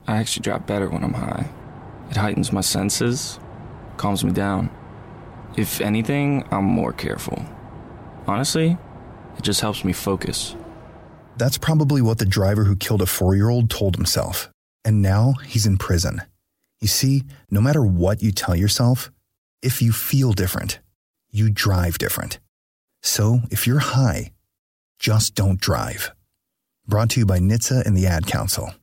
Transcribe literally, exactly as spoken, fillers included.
I actually drive better when I'm high. It heightens my senses, calms me down. If anything, I'm more careful. Honestly, it just helps me focus. That's probably what the driver who killed a four-year-old told himself. And now he's in prison. You see, no matter what you tell yourself, if you feel different, you drive different. So if you're high, just don't drive. Brought to you by N H T S A and the Ad Council.